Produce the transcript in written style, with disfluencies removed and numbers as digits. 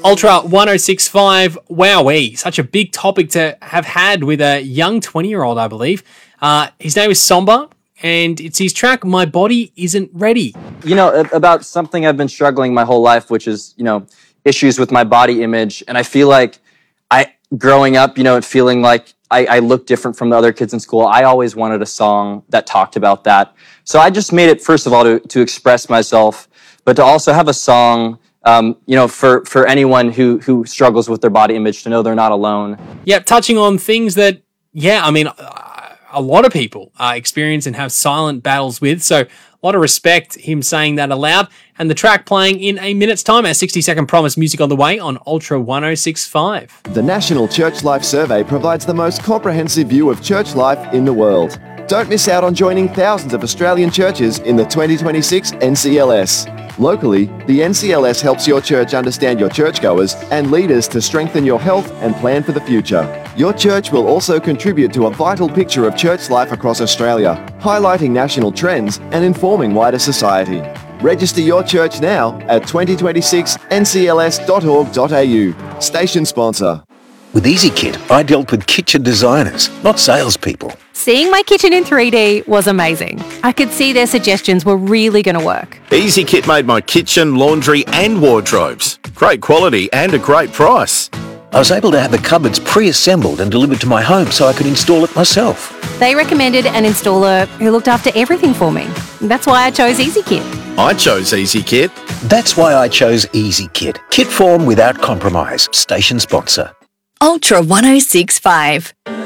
Ultra 1065, wowee. Such a big topic to have had with a young 20-year-old, I believe. His name is Somber, and it's his track, My Body Isn't Ready. You know, about something I've been struggling my whole life, which is, issues with my body image. And I feel like growing up, feeling like I look different from the other kids in school, I always wanted a song that talked about that. So I just made it, first of all, to express myself, but to also have a song, for anyone who struggles with their body image, to know they're not alone. Yeah, touching on things that, a lot of people experience and have silent battles with. So a lot of respect, him saying that aloud. And the track playing in a minute's time. Our 60-second promise music on the way on Ultra 1065. The National Church Life Survey provides the most comprehensive view of church life in the world. Don't miss out on joining thousands of Australian churches in the 2026 NCLS. Locally, the NCLS helps your church understand your churchgoers and leaders to strengthen your health and plan for the future. Your church will also contribute to a vital picture of church life across Australia, highlighting national trends and informing wider society. Register your church now at 2026ncls.org.au. Station sponsor. With EasyKit, I dealt with kitchen designers, not salespeople. Seeing my kitchen in 3D was amazing. I could see their suggestions were really going to work. EasyKit made my kitchen, laundry and wardrobes. Great quality and a great price. I was able to have the cupboards pre-assembled and delivered to my home so I could install it myself. They recommended an installer who looked after everything for me. That's why I chose EasyKit. I chose EasyKit. That's why I chose EasyKit. Kit form without compromise. Station sponsor. Ultra 1065.